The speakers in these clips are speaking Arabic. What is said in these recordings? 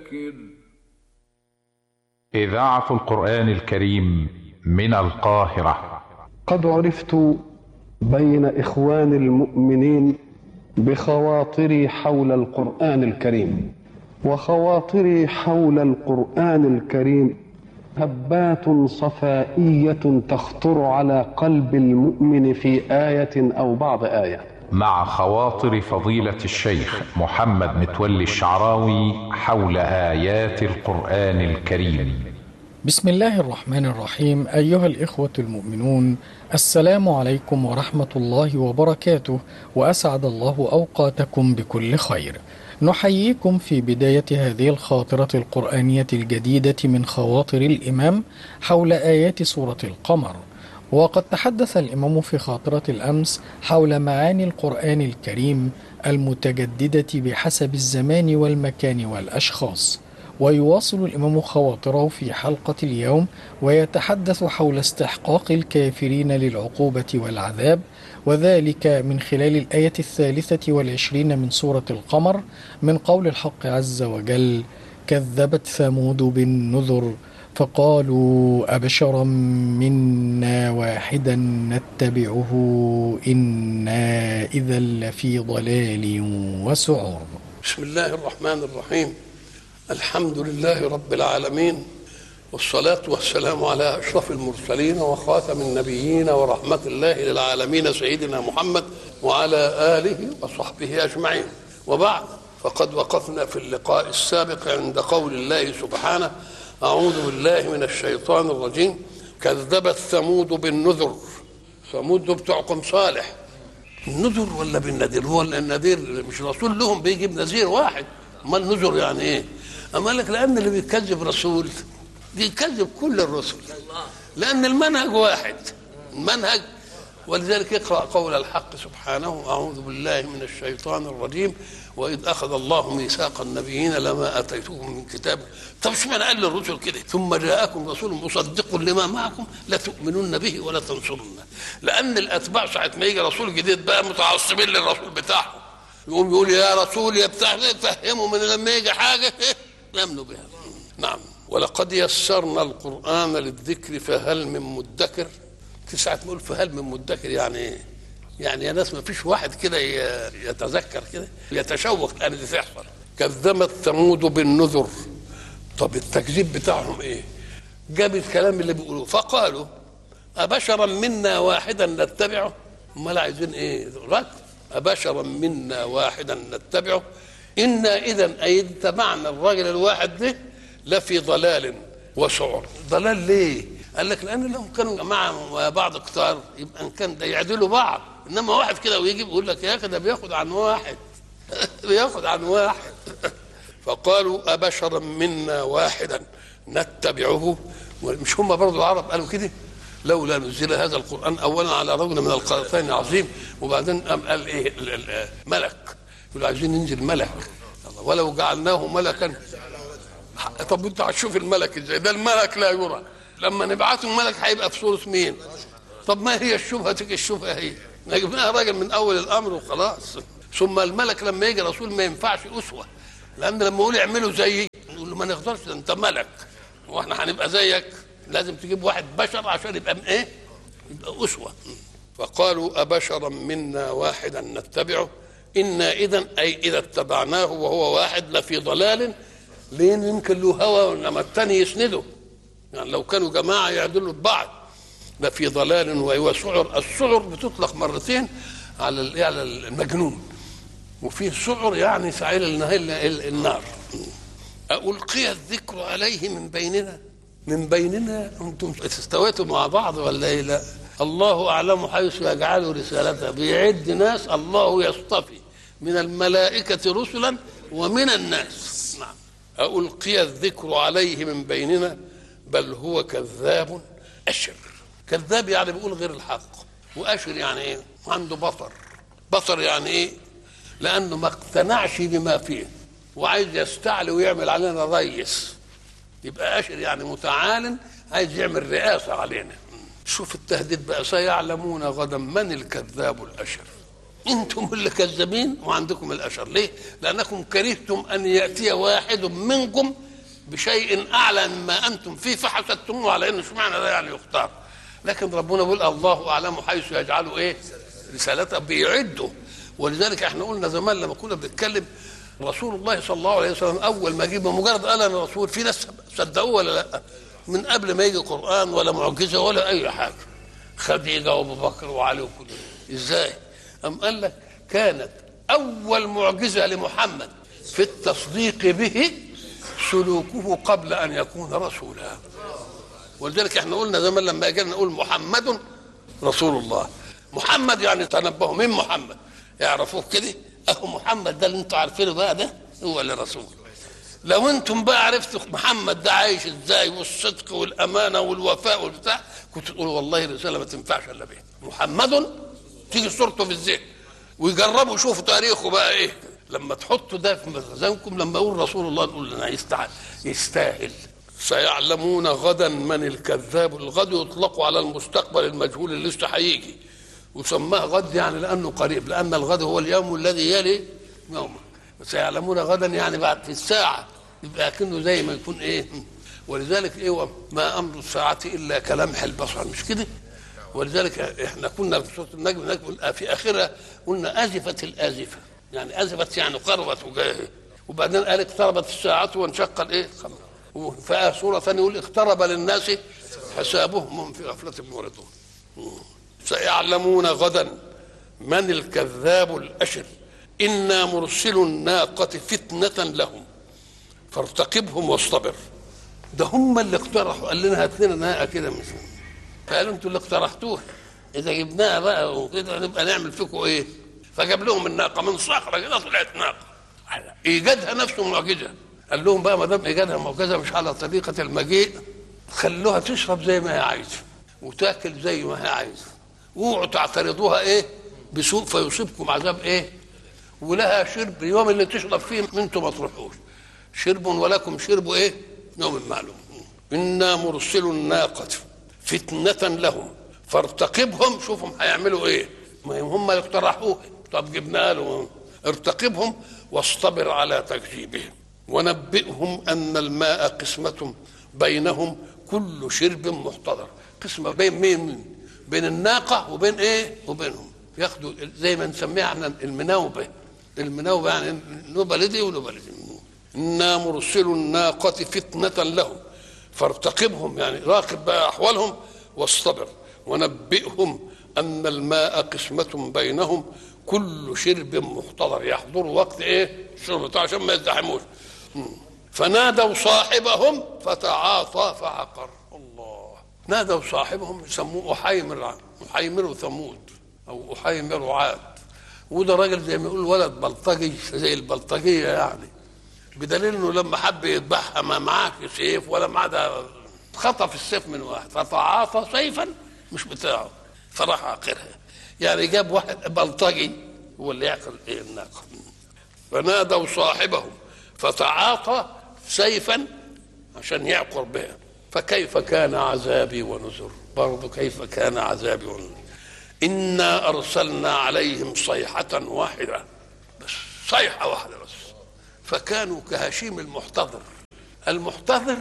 فذكر. إذاعة القرآن الكريم من القاهرة. قد عرفت بين إخوان المؤمنين بخواطري حول القرآن الكريم، وخواطري حول القرآن الكريم هبات صفائية تخطر على قلب المؤمن في آية أو بعض آية. مع خواطر فضيلة الشيخ محمد متولي الشعراوي حول آيات القرآن الكريم. بسم الله الرحمن الرحيم. أيها الإخوة المؤمنون، السلام عليكم ورحمة الله وبركاته، وأسعد الله أوقاتكم بكل خير. نحييكم في بداية هذه الخاطرة القرآنية الجديدة من خواطر الإمام حول آيات سورة القمر. وقد تحدث الإمام في خاطرة الأمس حول معاني القرآن الكريم المتجددة بحسب الزمان والمكان والأشخاص، ويواصل الإمام خواطره في حلقة اليوم ويتحدث حول استحقاق الكافرين للعقوبة والعذاب، وذلك من خلال الآية 23 من سورة القمر، من قول الحق عز وجل: كذبت ثمود بالنذر فقالوا أبشرا منا واحدا نتبعه إنا إذا لفي ضلال وسعر. بسم الله الرحمن الرحيم. الحمد لله رب العالمين، والصلاة والسلام على أشرف المرسلين وخاتم النبيين ورحمة الله للعالمين سيدنا محمد وعلى آله وصحبه أجمعين، وبعد، فقد وقفنا في اللقاء السابق عند قول الله سبحانه: أعوذ بالله من الشيطان الرجيم. كذبت ثمود بالنذر. ثمود بتوعكم صالح. النذر ولا بالنذير؟ هو النذير مش رسول لهم بيجي بنذير واحد، ما النذر يعني ايه؟ اما لك لان اللي بيكذب رسول بيكذب كل الرسل، لان المنهج واحد، المنهج. ولذلك اقرأ قول الحق سبحانه: أعوذ بالله من الشيطان الرجيم. وإذ أخذ الله ميثاق النبيين لما آتيتكم من كتاب. طب شو معنى قال للرسل كده؟ ثم جاءكم رسول مصدق لما معكم لتؤمنن به ولا تنصرنه. لأن الأتباع ساعة ما يجي رسول جديد بقى متعصبين للرسول بتاعهم، يقوم يقول يا رسول يا بتاع، فهموا من لما يجي حاجة يؤمنوا بها. نعم. ولقد يسرنا القرآن للذكر فهل من مدكر. ساعة نقول فهل من مدكر يعني ايه؟ يعني يا ناس ما فيش واحد كده يتذكر كده يتشوق لأن دي تحصل. كذبت ثمود بالنذر. طب التكذيب بتاعهم ايه؟ جاب الكلام اللي بيقولوه فقالوا أبشرا منا واحدا نتبعه. امال عايزين ايه؟ رد. أبشرا منا واحدا نتبعه إنا إذا أي اتبعنا الراجل الواحد ده لفي ضلال وسعر. ضلال ليه؟ قال لك لأن لهم كانوا مع بعض كتار، يبقى إن كان ده يعدلوا بعض، إنما واحد كده ويجي يقول لك يا أخي ده بياخد عن واحد بياخد عن واحد. فقالوا أبشرا منا واحدا نتبعه. مش هم برضو العرب قالوا كده؟ لولا نزل هذا القرآن أولا على رجل من القريتين عظيم، وبعدين قال إيه؟ ملك. يقولوا عايزين ننزل ملك، ولو جعلناه ملكا. طب انت هتشوف الملك ازاي؟ ده الملك لا يرى. لما نبعثه الملك هيبقى في صورة مين؟ طب ما هي الشبهة؟ تيجي الشبهة هي نجيبها راجل من أول الأمر وخلاص. ثم الملك لما يجي رسول ما ينفعش أسوة، لأن لما يقول اعملوا زيي يقول له ما نقدرش، أنت ملك وإحنا هنبقى زيك، لازم تجيب واحد بشر عشان يبقى من إيه؟ يبقى أسوة. فقالوا أبشرا منا واحدا نتبعه إنا إذا أي إذا اتبعناه وهو واحد لفي ضلال. لين يمكن له هوى وإنما الثاني يسنده، يعني لو كانوا جماعة يعدلوا ببعض. لفي ضلال وسعر. السعر بتطلق مرتين على المجنون، وفيه سعر يعني سعير النار. ألقي الذكر عليه من بيننا. من بيننا أنتم استويتوا مع بعض ولا إيه؟ لا، الله أعلم حيث يجعل رسالته. بيعد ناس الله يصطفي من الملائكة رسلا ومن الناس. نعم. ألقي الذكر عليه من بيننا بل هو كذاب أشر. كذاب يعني بيقول غير الحق، وأشر يعني إيه؟ عنده بطر يعني إيه؟ لأنه ما اقتنعش بما فيه وعايز يستعلي ويعمل علينا ريس. يبقى أشر يعني متعال، عايز يعمل رئاسة علينا. شوف التهديد بقى: سيعلمون غدا من الكذاب الأشر. انتم اللي كذابين وعندكم الاشر. ليه؟ لانكم كرهتم ان ياتي واحد منكم بشيء اعلى مما انتم فيه فحسدتموه على انه اشمعنى ده يعني يختار. لكن ربنا بيقول الله اعلم حيث يجعله ايه رسالته، بيعده. ولذلك احنا قلنا زمان لما كنا بنتكلم رسول الله صلى الله عليه وسلم اول ما جه بمجرد قال انا رسول، في ناس صدقوه ولا لا؟ من قبل ما يجي قران ولا معجزه ولا اي حاجه. خديجه وابو بكر وعلي وكل ازاي؟ أم قال لك كانت أول معجزة لمحمد في التصديق به سلوكه قبل أن يكون رسولا. ولذلك احنا قلنا زمان لما أجينا نقول محمد رسول الله، محمد يعني تنبهوا من محمد يعرفوه كده، أهو محمد ده اللي انتوا عارفينه بقى ده هو اللي رسول. لو انتم بقى عرفتوا محمد ده عايش ازاي والصدق والأمانة والوفاء والبتاع، كنت تقولوا والله الرسالة ما تنفعش إلا به. محمد تيجي صورته في الذهن ويجربوا يشوفوا تاريخه بقى ايه. لما تحطوا ده في مخزنكم لما اقول رسول الله نقول لنا يستاهل. سيعلمون غدا من الكذاب. الغد يطلق على المستقبل المجهول اللي لسه هيجي، وسماه غد يعني لانه قريب، لان الغد هو اليوم الذي يلي يومك. سيعلمون غدا يعني بعد في الساعه، يبقى كأنه زي ما يكون ايه. ولذلك ايه ما امر الساعه الا كلمح البصر، مش كده؟ ولذلك احنا كنا في سوره النجم نقول في اخرها قلنا ازفت الازفه، يعني ازفت يعني قربت وجايه. وبعدين قال اقتربت الساعه وانشق الايه القمر. وفي سوره ثانيه يقول اقترب للناس حسابهم هم في غفله معرضون. سيعلمون غدا من الكذاب الاشر انا مرسل الناقه فتنه لهم فارتقبهم واصطبر. ده هم اللي اقترحوا، قال لنا هات لنا ناقه كده مثلا، فقالوا انتوا اللي اقترحتوها، اذا جبناها بقى وكده نبقى نعمل فيكم ايه؟ فجاب لهم الناقه من صخره كده طلعت ناقه. ايجادها نفسه معجزه. قال لهم بقى ما دام ايجادها معجزه مش على طريقه المجيء، خلوها تشرب زي ما هي عايزه وتاكل زي ما هي عايزه، اوعوا تعترضوها ايه بسوء فيصيبكم عذاب ايه. ولها شرب اليوم اللي تشرب فيه انتم ما تروحوش، شرب ولكم شرب ايه يوم معلوم. انا مرسل الناقه فتنة لهم فارتقبهم. شوفهم هيعملوا ايه، ما هم يقترحوه، طب جبنا له ارتقبهم واصطبر على تكذيبهم ونبئهم ان الماء قسمة بينهم كل شرب محتضر. قسمة بين مين؟ بين الناقة وبين ايه وبينهم. ياخدوا زي ما نسميها احنا المناوبة. المناوبة يعني نوبة دي ونوبة دي. انا مرسل الناقة فتنة لهم فارتقبهم يعني راقب بقى احوالهم واصطبر ونبئهم ان الماء قسمة بينهم كل شرب محتضر. يحضر وقت ايه الشرب عشان ما يزدحموش. فنادوا صاحبهم فتعاطى فعقر. الله. نادوا صاحبهم يسموه احيمر ثمود او احيمر عاد. وده راجل زي ما يقول ولد بلطجي زي البلطجيه يعني، بدليل انه لما حب يذبحها ما معاه سيف ولا معاه، ده خطف السيف من واحد فتعاطى سيفا مش بتاعه فراح عاقرها. يعني جاب واحد بلطجي هو اللي يعقل ايه الناقه. فنادوا صاحبهم فتعاطى سيفا عشان يعقر بها. فكيف كان عذابي ونذر. برضه كيف كان عذابي ونذر. انا ارسلنا عليهم صيحه واحده بس، صيحه واحده بس، فكانوا كهشيم المحتضر. المحتضر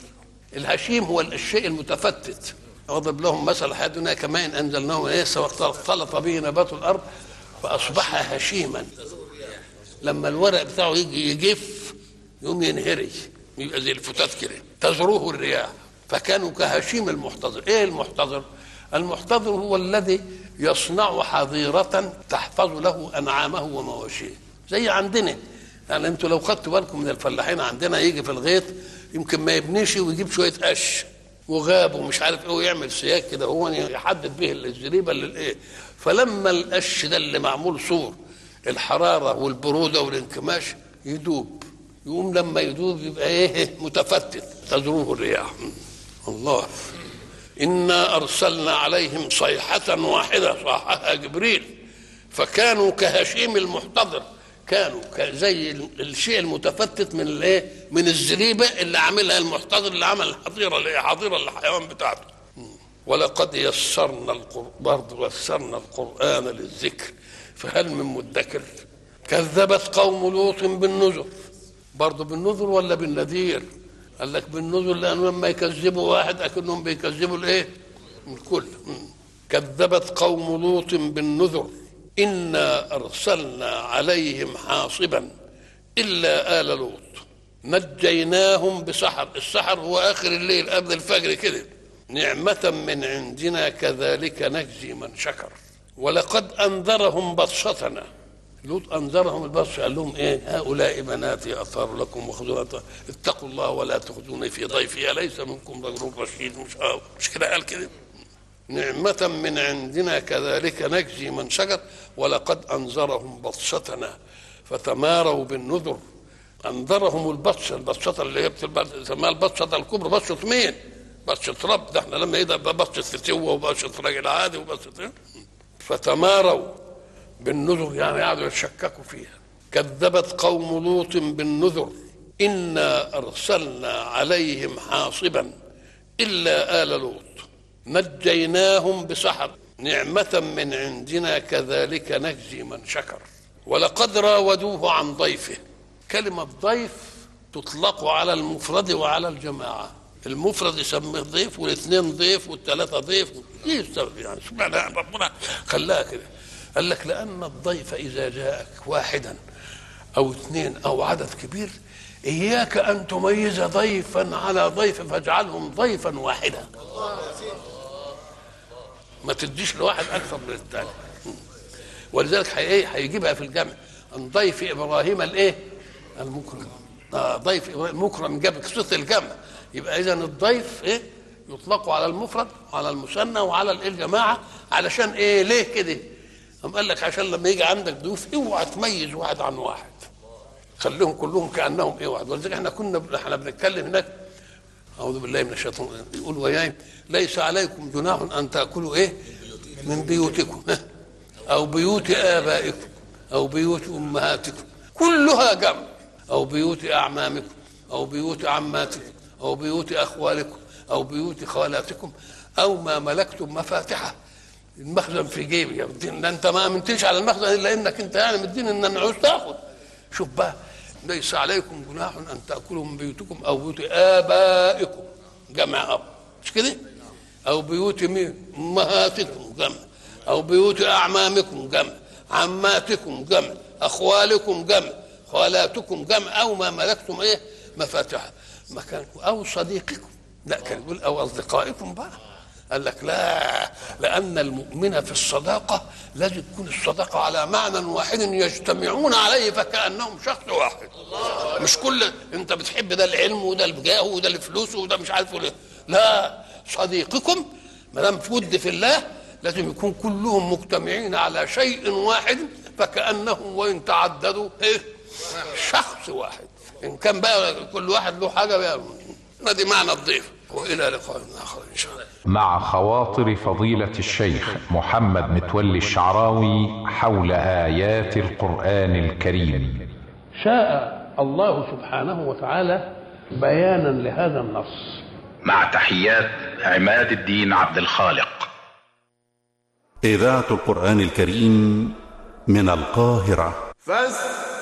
الهشيم هو الشيء المتفتت. اضرب لهم مثل حدنا كماء انزلناه ايه واختلط به نبات الارض فاصبح هشيما. لما الورق بتاعه يجي يجف يقوم ينهري يبقى زي الفتات كده تزروه الرياح. فكانوا كهشيم المحتضر. ايه المحتضر؟ المحتضر هو الذي يصنع حظيرة تحفظ له انعامه ومواشيه. زي عندنا يعني انتوا لو خدتوا بالكم من الفلاحين عندنا يجي في الغيط يمكن ما يبنيش ويجيب شويه قش وغاب ومش عارف ايه ويعمل سياج كده هو يحدد به الزريبه للايه. فلما القش ده اللي معمول سور الحراره والبروده والانكماش يدوب، يقوم لما يدوب يبقى ايه متفتت تزروه الرياح. الله. انا ارسلنا عليهم صيحه واحده صاحها جبريل فكانوا كهشيم المحتضر. كانوا زي الشيء المتفتت من الايه من الزريبه اللي عاملها المحتضر اللي عمل الحظيره اللي هي حظيره الحيوان ولقد يسرنا القرآن للذكر فهل من مدكر. كذبت قوم لوط بالنذر، برضه بالنذر ولا بالنذير؟ قال لك بالنذر لأنه لما يكذبوا واحد أكنهم بيكذبوا الإيه؟ الكل. كذبت قوم لوط بالنذر إنا أرسلنا عليهم حاصبا إلا آل لوط نجيناهم بسحر. السحر هو آخر الليل قبل الفجر كده. نعمة من عندنا كذلك نجزي من شكر. ولقد أنذرهم بطشتنا. لوط أنذرهم البطش، قال لهم إيه؟ هؤلاء بناتي أطهر لكم وخذوا اتقوا الله ولا تخذوني في ضيفي أليس منكم رجل رشيد. مش كده قال كده؟ نعمة من عندنا كذلك نجزي من شكر. ولقد أنذرهم بطشتنا فتماروا بالنذر. أنذرهم البطشة اللي هي بتسميها البطشة الكبرى. بطشة مين؟ بطشة رب. ده احنا لما يبقى بطشة فتوة وبطشة راجل عادي وبطشة فتماروا بالنذر، يعني قعدوا يتشككوا فيها. كذبت قوم لوط بالنذر إنا أرسلنا عليهم حاصبا إلا آل لوط نجيناهم بسحر. نعمة من عندنا كذلك نجزي من شكر. ولقد راودوه عن ضيفه. كلمة ضيف تطلق على المفرد وعلى الجماعة. المفرد يسميه ضيف، والاثنين ضيف، والثلاثة ضيف. يعني سبحان ربنا خلاها كده. قال لك لأن الضيف إذا جاءك واحدا أو اثنين أو عدد كبير إياك أن تميز ضيفا على ضيف فاجعلهم ضيفا واحدا. ما تديش لواحد أكثر من الثاني. ولذلك هيجيبها في الجمع عن ضيف إبراهيم الإيه؟ المكرم. ضيف إبراهيم مكرم، جاب قصة الجمع. يبقى إذن الضيف إيه؟ يطلق على المفرد وعلى المثنى وعلى الجماعة. علشان إيه؟ ليه كده؟ هم قال لك عشان لما يجي عندك ضيوف اوعى تميز واحد عن واحد، خليهم كلهم كأنهم إيه واحد. ولذلك احنا بنتكلم هناك أعوذ بالله من الشيطان. يقول وياي ليس عليكم جناح أن تأكلوا إيه؟ من بيوتكم أو بيوت آبائكم أو بيوت أمهاتكم، كلها جمع. أو بيوت أعمامكم أو بيوت عماتكم أو بيوت أخوالكم أو بيوت خالاتكم أو ما ملكتم مفاتحه. المخزن في جيبي يا الدين، انت ما امنتش على المخزن الا انك انت يعني مدين ان انا عاوز تاخذ. شوف بقى ليس عليكم جناح ان تاكلوا من بيوتكم او بيوت ابائكم جمع اب، مش كده؟ او بيوت امهاتكم جمع، او بيوت اعمامكم جمع، عماتكم جمع، اخوالكم جمع، خالاتكم جمع، او ما ملكتم ايه مفاتحها مكانكم، او صديقكم. لا كان يقول او اصدقائكم بقى. قال لك لا، لأن المؤمن في الصداقة لازم تكون الصداقة على معنى واحد يجتمعون عليه فكأنهم شخص واحد. مش كل انت بتحب ده العلم وده الجاه وده الفلوس وده مش عارف ليه. لا، صديقكم ما دام ود في الله لازم يكون كلهم مجتمعين على شيء واحد فكأنهم وإن تعددوا ايه شخص واحد. إن كان بقى كل واحد له حاجة بقى. دي معنى الضيف. وإلى لقاء آخر إن شاء الله. مع خواطر فضيلة الشيخ محمد متولي الشعراوي حول آيات القرآن الكريم. شاء الله سبحانه وتعالى بيانا لهذا النص. مع تحيات عماد الدين عبد الخالق. إذاعة القرآن الكريم من القاهرة.